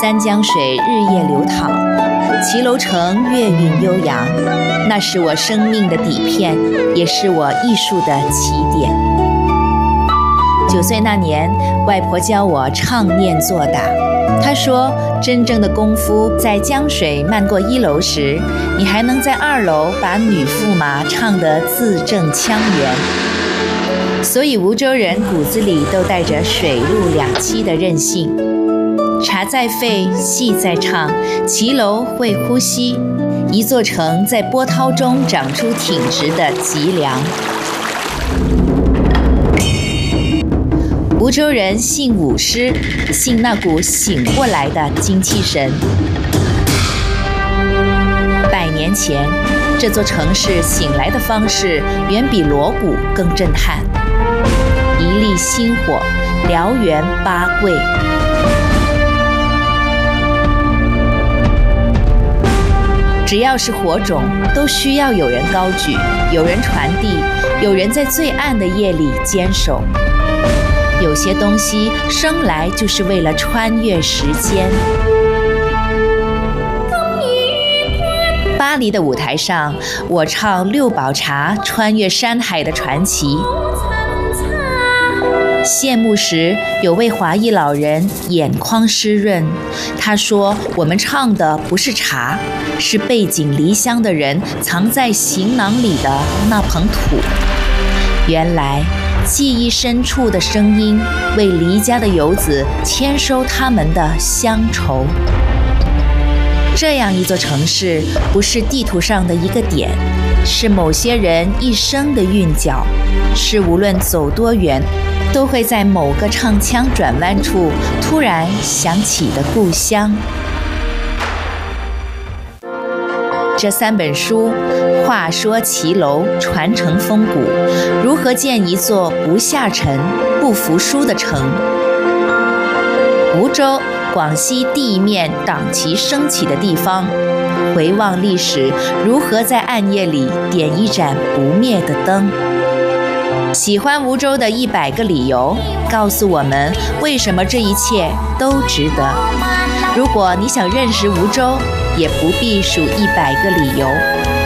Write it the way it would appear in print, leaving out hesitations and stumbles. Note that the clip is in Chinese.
三江水日夜流淌，骑楼城月韵悠扬。那是我生命的底片，也是我艺术的起点。9岁那年，外婆教我唱念做打。她说，真正的功夫在江水漫过1楼时，你还能在2楼把女驸马唱得字正腔圆。所以梧州人骨子里都带着水陆两栖的韧性。茶在沸，戏在唱，骑楼会呼吸，一座城在波涛中长出挺直的脊梁。梧州人信舞狮，信那股醒过来的精气神。100年前，这座城市醒来的方式远比锣鼓更震撼。一粒星火，燎原8桂。只要是火种，都需要有人高举，有人传递，有人在最暗的夜里坚守。有些东西生来就是为了穿越时间。巴黎的舞台上，我唱六堡茶穿越山海的传奇。谢幕时，有位华裔老人眼眶湿润，他说：“我们唱的不是茶，是背井离乡的人藏在行囊里的那捧土。”原来，记忆深处的声音，为离家的游子签收他们的乡愁。这样一座城市，不是地图上的一个点，是某些人一生的韵脚，是无论走多远，都会在某个唱腔转弯处突然想起的故乡。这3本书，话说骑楼，传承风骨，如何建一座不下沉、不服输的城？梧州，广西地面党旗升起的地方，回望历史，如何在暗夜里点一盏不灭的灯？喜欢梧州的100个理由，告诉我们为什么这一切都值得。如果你想认识梧州，也不必数100个理由。